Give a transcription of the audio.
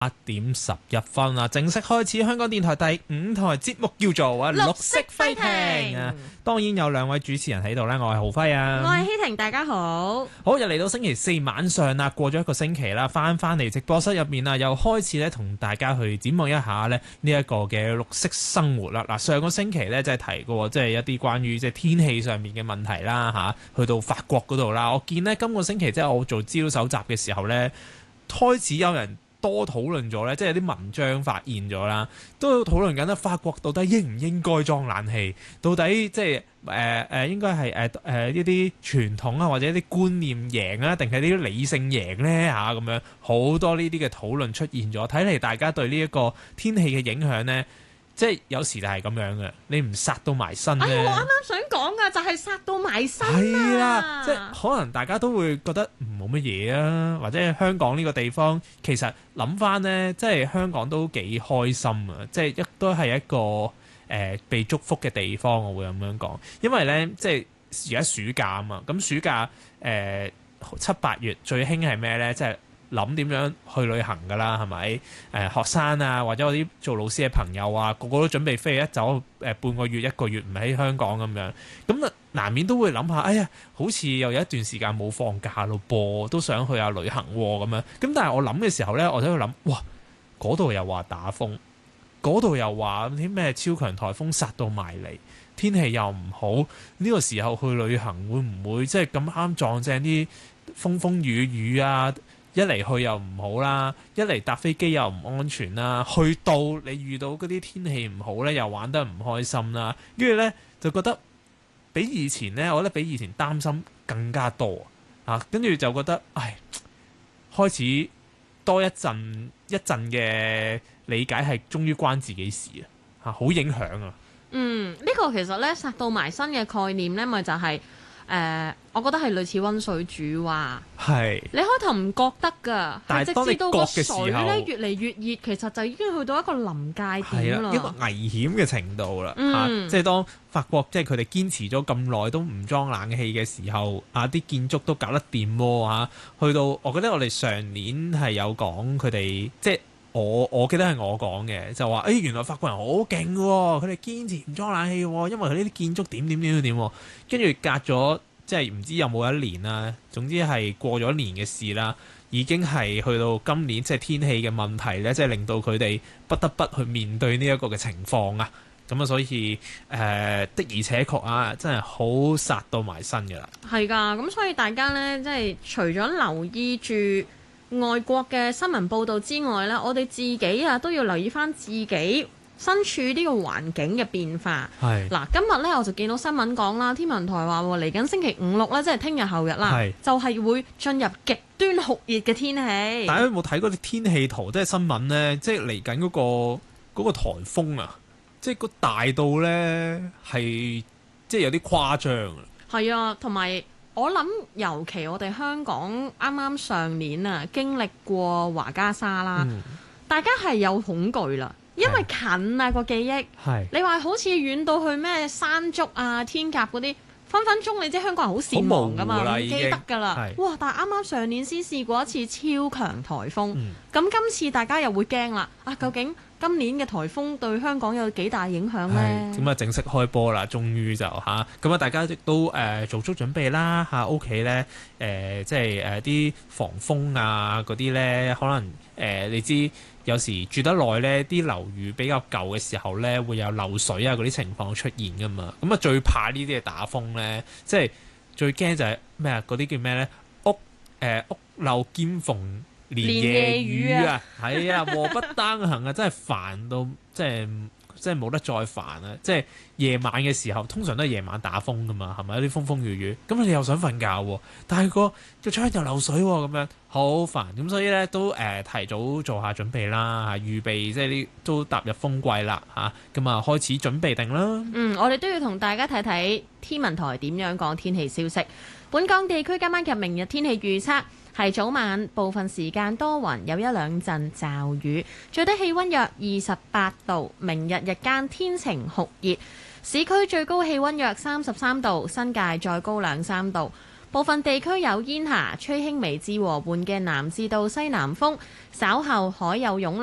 8:11啦，正式開始香港電台第5台節目，叫做綠色飛艇啊！當然有兩位主持人喺度咧，我係浩輝啊， 我係希婷，大家好。 好，又嚟到星期四晚上啦，過咗一個星期啦，翻嚟直播室入面啊，又開始咧同大家去展望一下咧呢一個嘅綠色生活啦。嗱，上個星期咧即係提過，即係一啲關於即係天氣上面嘅問題啦嚇，去到法國嗰度啦，我見呢，今個星期即係我做資料搜集嘅時候咧，開始有人多討論咗咧，即係有啲文章發現咗啦，都討論緊咧法國到底應唔應該裝冷氣，到底即係應該係呢啲傳統啊，或者一啲觀念贏啊，定係呢啲理性贏咧嚇咁樣，好多呢啲嘅討論出現咗，睇嚟大家對呢一個天氣嘅影響咧。即係有時就係咁樣嘅，你唔殺到埋身咧。 我啱啱想講噶，就係殺到埋身啊！ 係啦，即係可能大家都會覺得冇乜嘢啊，或者香港呢個地方其實諗翻呢，即係香港都幾開心啊！即係都係一個被祝福嘅地方，我會咁樣講。因為呢，即係而家暑假啊嘛，咁暑假7、8月最興係咩呢？即係諗點樣去旅行㗎啦，係咪？學生啊，或者我啲做老師嘅朋友啊，個個都準備飛一走半個月、1個月唔喺香港咁樣，咁啊難免都會諗下，哎呀，好似又有一段時間冇放假咯噃，都想去下旅行喎咁樣。咁但係我諗嘅時候呢，我就喺度諗，哇，嗰度又話打風，嗰度又話啲咩超強颱風殺到埋嚟，天氣又唔好，呢個時候去旅行會唔會即係咁啱撞正啲風風雨雨啊？一嚟去又唔好啦，一嚟搭飛機又唔安全啦，去到你遇到嗰啲天氣唔好呢，又玩得唔開心啦，跟住呢，就覺得比以前呢，我覺得比以前擔心更加多啊，跟住就覺得唉，開始多一陣嘅理解係終於關自己事啊，好影響啊。 呢個其實呢，殺到埋身嘅概念呢，咪就係我覺得係類似溫水煮蛙。係你開頭唔覺得㗎， 但係當你覺嘅時候， 水咧越嚟越熱，其實就已經去到一個臨界點啦， 一個危險嘅程度啦。即係當法國即係佢哋堅持咗咁耐都唔裝冷氣嘅時候，啲建築都搞得掂喎。去到我覺得我哋上年係有講佢哋，即係我記得係我講嘅，就話原來法國人好勁喎，佢哋堅持唔裝冷氣喎，因為佢呢啲建築點，跟住隔咗。即係唔知有冇一年啦，總之係過咗一年嘅事啦，已經係去到今年即係天氣嘅問題咧，即係令到佢哋不得不去面對呢一個嘅情況啊。咁啊，所以的而且確啊，真係好殺到埋身㗎啦。係㗎，咁所以大家咧，即係除咗留意住外國嘅新聞報導之外咧，我哋自己啊都要留意返自己身處呢個環境嘅變化。嗱，今日咧我就見到新聞講啦，天文台話嚟緊星期5、6咧，即係聽日後日啦，就係會進入極端酷熱嘅天氣。 大家有冇睇嗰啲天氣圖？即係新聞咧，即係嚟緊嗰個颱風啊，即係個大到咧係即係有啲誇張啊。係啊，同埋我諗，尤其我哋香港啱啱上年啊經歷過華加沙啦，大家係有恐懼啦。因為近啊個記憶，你話好似遠到去咩山竹啊、天鴿嗰啲，分分鐘你知香港人好善忘噶嘛，唔記得噶啦。哇！但係啱啱上年先試過一次超強颱風，咁今次大家又會驚啦。究竟今年嘅颱風對香港有幾大影響呢？ 咁啊，正式開波啦，終於就咁啊，大家亦都做足準備啦嚇，屋企咧即係啲防風啊嗰啲咧，可能你知。有時住得耐呢啲樓宇比較舊嘅時候呢，會有漏水啊嗰啲情況出現噶嘛。咁啊，最怕呢啲嘅打風呢，即係最驚就係咩啊？嗰啲叫咩呢？屋漏兼逢連夜雨啊！係啊，禍不單行啊！真係煩到即係冇得再煩啊！即係夜晚嘅時候，通常都係夜晚打風噶嘛，係咪有啲風風雨雨？咁你又想瞓覺喎，但係個窗又漏水喎，咁樣好煩。咁所以咧都提早做下準備啦，預備即係啲都踏入風季啦嚇，咁啊開始準備定啦。 我哋都要同大家睇睇天文台點樣講天氣消息。本港地區今晚及明日天氣預測。係早晚部分時間多雲，有一兩陣驟雨，最低氣溫約28度。明日日間天晴酷熱，市區最高氣溫約33度，新界再高2-3度。 部分地區有煙霞，吹輕微至和緩嘅南至到西南風，稍後海有湧浪。